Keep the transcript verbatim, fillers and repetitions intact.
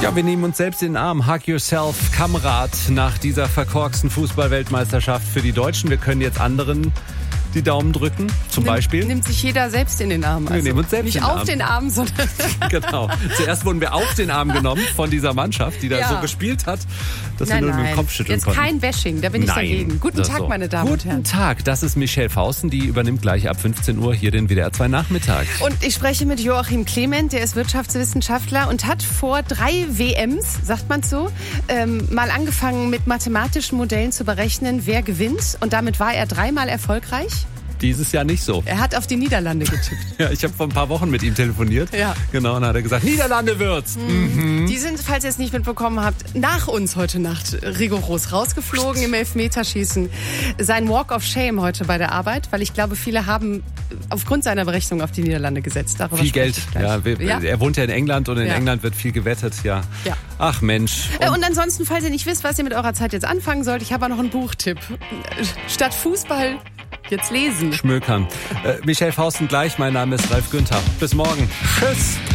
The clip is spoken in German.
Ja, wir nehmen uns selbst in den Arm. Hug yourself, Kamerad, nach dieser verkorksten Fußball-Weltmeisterschaft für die Deutschen. Wir können jetzt anderen die Daumen drücken, zum Nimm, Beispiel. Nimmt sich jeder selbst in den Arm. Also wir nehmen uns selbst nicht in den auf Arm. den Arm, sondern... Genau. Zuerst wurden wir auf den Arm genommen von dieser Mannschaft, die da Ja. so gespielt hat, dass Nein, wir nur nein. mit dem Kopf schütteln Jetzt konnten. kein Bashing, da bin ich Nein. dagegen. Guten Das Tag, so. meine Damen und Herren. Guten Tag, das ist Michelle Fausten, die übernimmt gleich ab fünfzehn Uhr hier den W D R zwei Nachmittag. Und ich spreche mit Joachim Clement, der ist Wirtschaftswissenschaftler und hat vor drei W Ms, sagt man so, ähm, mal angefangen mit mathematischen Modellen zu berechnen, wer gewinnt. Und damit war er dreimal erfolgreich. Dieses Jahr nicht so. Er hat auf die Niederlande getippt. Ja, ich habe vor ein paar Wochen mit ihm telefoniert. Ja. Genau, und dann hat er gesagt, Niederlande wird's. Mhm. Die sind, falls ihr es nicht mitbekommen habt, nach uns heute Nacht rigoros rausgeflogen im Elfmeterschießen. Sein Walk of Shame heute bei der Arbeit, weil ich glaube, viele haben aufgrund seiner Berechnung auf die Niederlande gesetzt. Darüber Viel spreche Geld. ich gleich. Ja, wir, Ja. Er wohnt ja in England und in Ja. England wird viel gewettet. Ja. Ja. Ach Mensch. Äh, Und ansonsten, falls ihr nicht wisst, was ihr mit eurer Zeit jetzt anfangen sollt, ich habe auch noch einen Buchtipp. Statt Fußball jetzt lesen. Schmökern. Äh, Michelle Fausten gleich, mein Name ist Ralf Günther. Bis morgen. Tschüss.